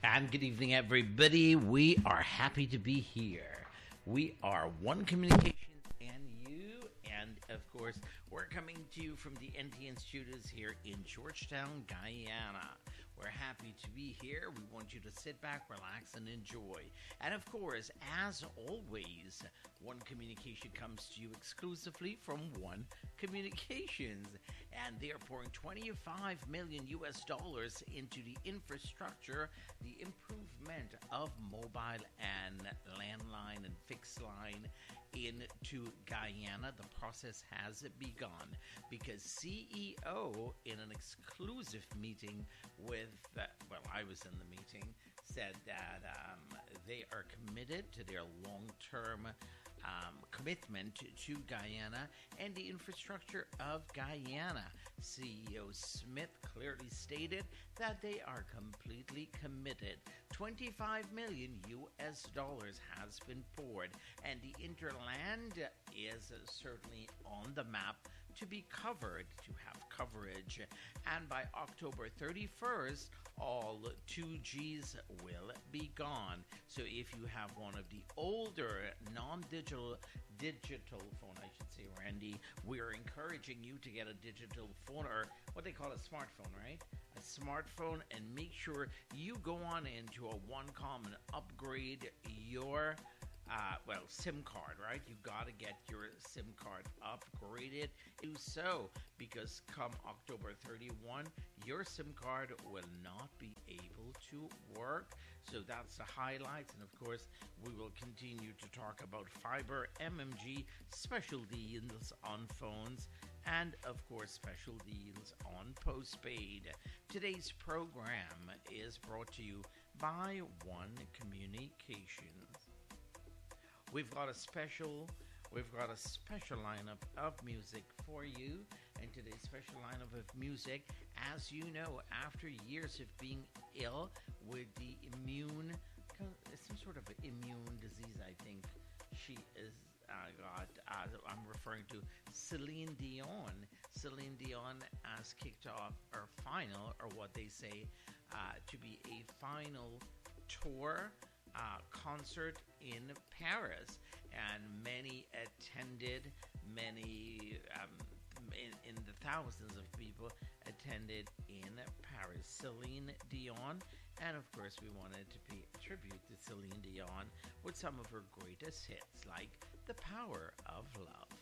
And good evening, everybody. We are happy to be here. We are One Communications and you, and of course, we're coming to you from the NTN studios here in Georgetown, Guyana. We're happy to be here. We want you to sit back, relax, and enjoy. And of course, as always, One Communication comes to you exclusively from One Communications. And they are pouring 25 million US dollars into the infrastructure, the improvement of mobile and landline and fixed line into Guyana. The process has begun because CEO, in an exclusive meeting with, I was in the meeting, said that they are committed to their long-term commitment to Guyana and the infrastructure of Guyana. CEO Smith clearly stated that they are completely committed. 25 million US dollars has been poured, and the Interland is certainly on the map to be covered, to have coverage. And by October 31st, all 2Gs will be gone. So if you have one of the older non-digital phone, I should say, Randy, we're encouraging you to get a digital phone, or what they call a smartphone, right? A smartphone, and make sure you go on into a OneCom and upgrade your SIM card, right? You got to get your SIM card upgraded. Do so, because come October 31, your SIM card will not be able to work. So that's the highlights. And of course, we will continue to talk about fiber, MMG, special deals on phones, and of course, special deals on postpaid. Today's program is brought to you by One Communications. We've got a special lineup of music for you, and today's special lineup of music, as you know, after years of being ill with the some sort of immune disease, I think she is I'm referring to Celine Dion. Celine Dion has kicked off her final, or what they say to be a final tour concert in Paris, and many attended. In the thousands of people attended in Paris. Celine Dion, and of course we wanted to pay tribute to Celine Dion with some of her greatest hits, like "The Power of Love."